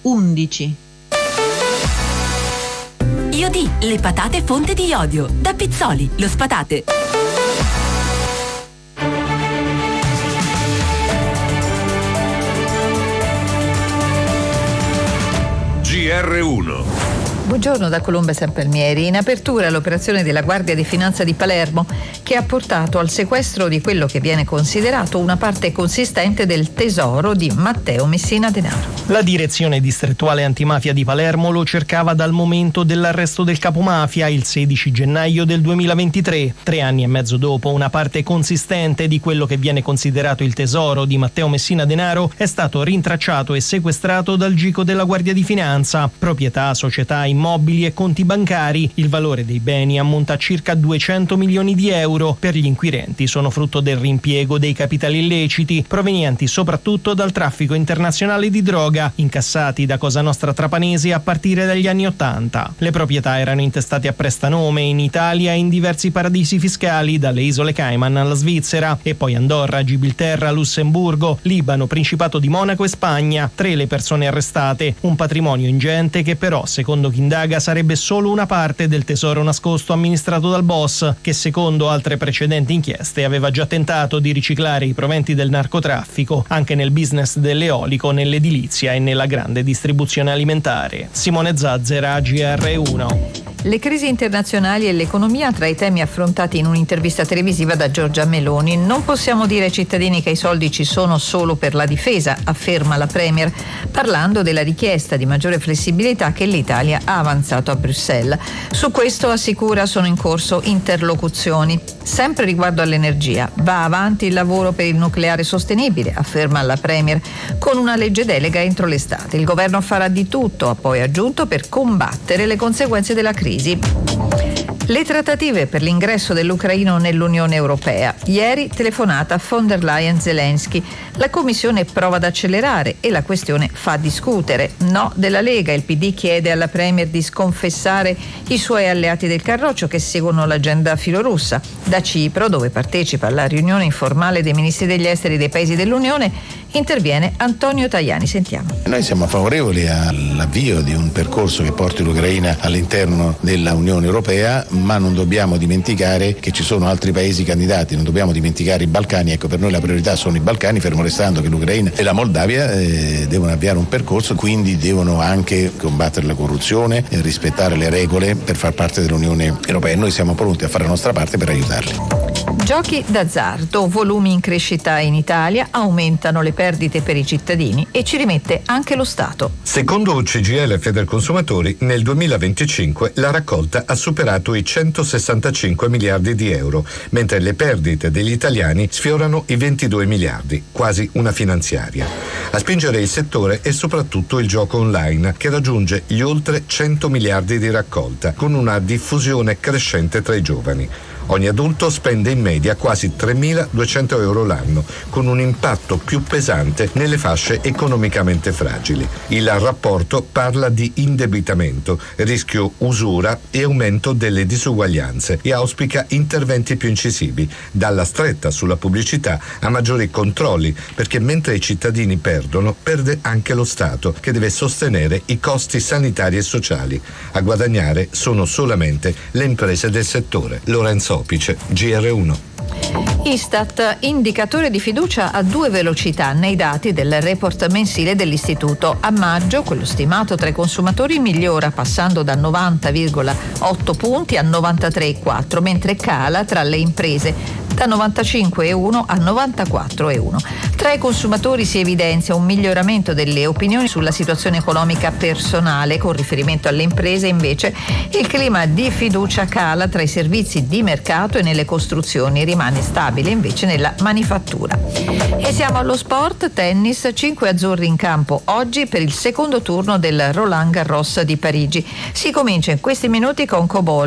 11. Iodì, le patate fonte di iodio. Da Pizzoli, lo spatate. GR1. Buongiorno da Colomba Sampalmieri. In apertura l'operazione della Guardia di Finanza di Palermo, che ha portato al sequestro di quello che viene considerato una parte consistente del tesoro di Matteo Messina Denaro. La direzione distrettuale antimafia di Palermo lo cercava dal momento dell'arresto del capomafia il 16 gennaio del 2023. 3 anni e mezzo dopo, una parte consistente di quello che viene considerato il tesoro di Matteo Messina Denaro è stato rintracciato e sequestrato dal GICO della Guardia di Finanza. Proprietà, società, immobili e conti bancari. Il valore dei beni ammonta a circa 200 milioni di euro. Per gli inquirenti sono frutto del rimpiego dei capitali illeciti, provenienti soprattutto dal traffico internazionale di droga, incassati da Cosa Nostra Trapanese a partire dagli anni '80. Le proprietà erano intestate a prestanome in Italia e in diversi paradisi fiscali, dalle isole Cayman alla Svizzera, e poi Andorra, Gibilterra, Lussemburgo, Libano, Principato di Monaco e Spagna. 3 le persone arrestate, un patrimonio ingente che però, secondo chi indaga, sarebbe solo una parte del tesoro nascosto amministrato dal boss, che secondo altre precedenti inchieste aveva già tentato di riciclare i proventi del narcotraffico anche nel business dell'eolico, nell'edilizia e nella grande distribuzione alimentare. Simone Zazzera, GR1. Le crisi internazionali e l'economia tra i temi affrontati in un'intervista televisiva da Giorgia Meloni. Non possiamo dire ai cittadini che i soldi ci sono solo per la difesa, afferma la Premier, parlando della richiesta di maggiore flessibilità che l'Italia ha avanzato a Bruxelles. Su questo, assicura, sono in corso interlocuzioni. Sempre riguardo all'energia, va avanti il lavoro per il nucleare sostenibile, afferma la Premier, con una legge delega entro l'estate. Il governo farà di tutto, ha poi aggiunto, per combattere le conseguenze della crisi. Le trattative per l'ingresso dell'Ucraina nell'Unione Europea. Ieri telefonata a von der Leyen-Zelensky. La Commissione prova ad accelerare e la questione fa discutere. No della Lega. Il PD chiede alla Premier di sconfessare i suoi alleati del Carroccio che seguono l'agenda filorussa. Da Cipro, dove partecipa alla riunione informale dei ministri degli esteri dei paesi dell'Unione, interviene Antonio Tajani. Sentiamo. Noi siamo favorevoli all'avvio di un percorso che porti l'Ucraina all'interno della Unione Europea, ma non dobbiamo dimenticare che ci sono altri paesi candidati, non dobbiamo dimenticare i Balcani. Ecco, per noi la priorità sono i Balcani, fermo restando che l'Ucraina e la Moldavia devono avviare un percorso, quindi devono anche combattere la corruzione e rispettare le regole per far parte dell'Unione Europea. Noi siamo pronti a fare la nostra parte per aiutarli. Giochi d'azzardo, volumi in crescita in Italia, aumentano le perdite per i cittadini e ci rimette anche lo Stato. Secondo CGIL e Federconsumatori, nel 2025 la raccolta ha superato i 165 miliardi di euro, mentre le perdite degli italiani sfiorano i 22 miliardi, quasi una finanziaria. A spingere il settore è soprattutto il gioco online, che raggiunge gli oltre 100 miliardi di raccolta, con una diffusione crescente tra i giovani. Ogni adulto spende in media quasi 3.200 euro l'anno, con un impatto più pesante nelle fasce economicamente fragili. Il rapporto parla di indebitamento, rischio usura e aumento delle disuguaglianze e auspica interventi più incisivi, dalla stretta sulla pubblicità a maggiori controlli, perché mentre i cittadini perdono, perde anche lo Stato, che deve sostenere i costi sanitari e sociali. A guadagnare sono solamente le imprese del settore. Lorenzo Opice, GR1. Istat, indicatore di fiducia a 2 velocità nei dati del report mensile dell'istituto. A maggio quello stimato tra i consumatori migliora, passando da 90,8 punti a 93,4, mentre cala tra le imprese da 95,1 a 94,1. Tra i consumatori si evidenzia un miglioramento delle opinioni sulla situazione economica personale. Con riferimento alle imprese, invece, il clima di fiducia cala tra i servizi di mercato e nelle costruzioni, rimane stabile invece nella manifattura. E siamo allo sport. Tennis, 5 azzurri in campo oggi per il secondo turno del Roland Garros di Parigi. Si comincia in questi minuti con Cobol